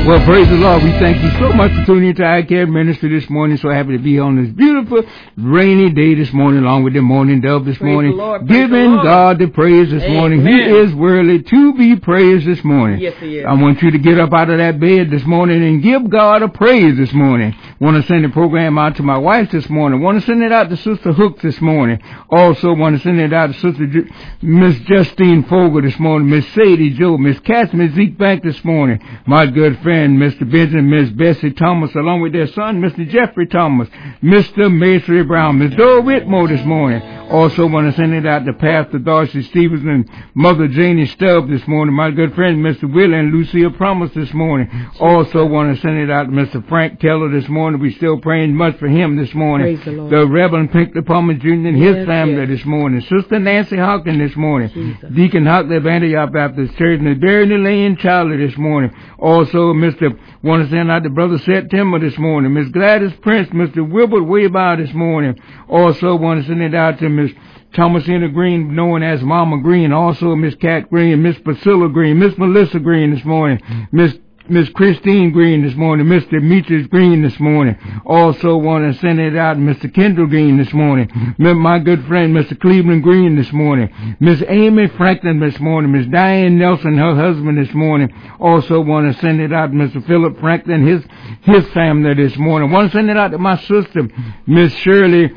Well, praise the Lord. We thank you so much for tuning into our care ministry this morning. So happy to be on this beautiful rainy day this morning, along with the morning dove this morning. Giving God the praise this morning. He is worthy to be praised this morning. Yes, he is. I want you to get up out of that bed this morning and give God a praise this morning. Want to send the program out to my wife this morning. Want to send it out to Sister Hook this morning. Also want to send it out to Sister Miss Justine Fogel this morning. Miss Sadie Joe. Miss Catherine Zeke Bank this morning. My good friend, Mr. Benjamin, Miss Bessie Thomas, along with their son, Mr. Jeffrey Thomas, Mr. Macy Brown, Miss Dora Whitmore this morning. Also want to send it out to Pastor Darcy Stevens and Mother Janie Stubb this morning. My good friend, Mr. Will and Lucia Promise this morning. Also want to send it out to Mr. Frank Keller this morning. We still praying much for him this morning. Praise the Lord. The Reverend Pinkley Palmer Jr. and his family this morning. Sister Nancy Hawkins this morning. Jesus. Deacon Hockley of Antioch Baptist Church and Barry Lane Charlie this morning. Also, want to send out to Brother September this morning. Miss Gladys Prince, Mr. Wilbert Waybow this morning. Also want to send it out to Miss Thomasina Green, known as Mama Green. Also Miss Cat Green, Miss Priscilla Green, Miss Melissa Green this morning. Miss Christine Green this morning, Mr. Demetrius Green this morning. Also want to send it out to Mr. Kendall Green this morning. My good friend, Mr. Cleveland Green this morning. Miss Amy Franklin this morning. Miss Diane Nelson, her husband this morning. Also want to send it out to Mr. Philip Franklin, his family this morning. Want to send it out to my sister, Miss Shirley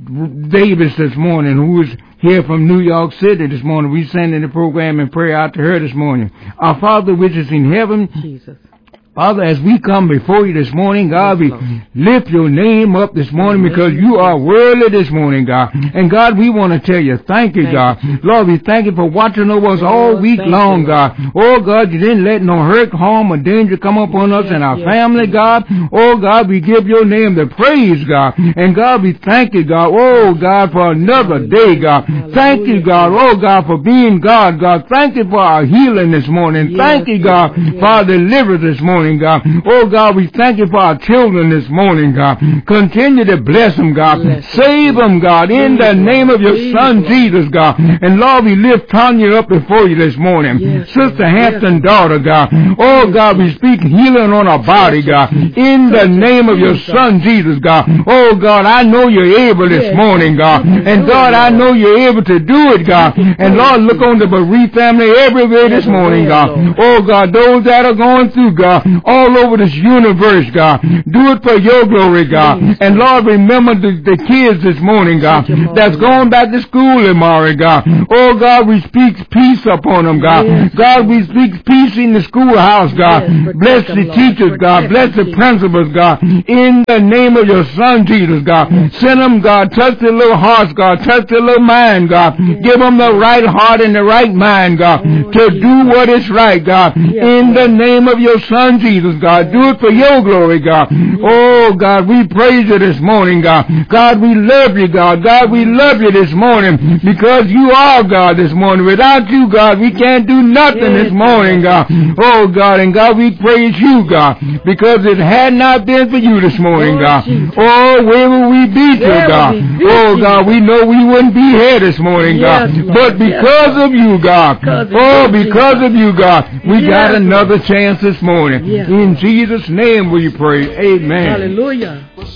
Davis this morning, who is here from New York City this morning. We sending the program and prayer out to her this morning. Our Father which is in heaven, Jesus. Father, as we come before you this morning, God, we lift your name up this morning because you are worthy this morning, God. And God, we want to tell you, thank you, God. Lord, we thank you for watching over us all week long, God. Oh, God, you didn't let no hurt, harm, or danger come upon us and our family, God. Oh, God, we give your name the praise, God. And God, we thank you, God. Oh, God, for another day, God. Thank you, God. Oh, God, for being God, God. Thank you for our healing this morning. Thank you, God, for our deliverance this morning, God. Oh, God, we thank you for our children this morning, God. Continue to bless them, God. Save them, God, in the name of your Son, Jesus, God. And Lord, we lift Tanya up before you this morning. Sister Hampton, daughter, God. Oh, God, we speak healing on our body, God. In the name of your Son, Jesus, God. Oh, God, I know you're able this morning, God. And God, I know you're able to do it, God. And Lord, look on the bereaved family everywhere this morning, God. Oh, God, those that are going through, God, all over this universe, God. Do it for your glory, God. And Lord, remember the kids this morning, God, that's going back to school tomorrow, God. Oh, God, we speak peace upon them, God. God, we speak peace in the schoolhouse, God. Bless the teachers, God. Bless the principals, God. In the name of your Son, Jesus, God. Send them, God. Touch their little hearts, God. Touch their little mind, God. Give them the right heart and the right mind, God, to do what is right, God. In the name of your Son, Jesus, God. Do it for your glory, God. Oh, God, we praise you this morning, God. God, we love you, God. God, we love you this morning because you are God this morning. Without you, God, we can't do nothing this morning, God. Oh, God, and God, we praise you, God, because it had not been for you this morning, God. Oh, where would we be to, God? Oh, God, we know we wouldn't be here this morning, God. But because of you, God. Oh, because of you, God, we got another chance this morning. In Jesus' name we pray. Amen. Hallelujah.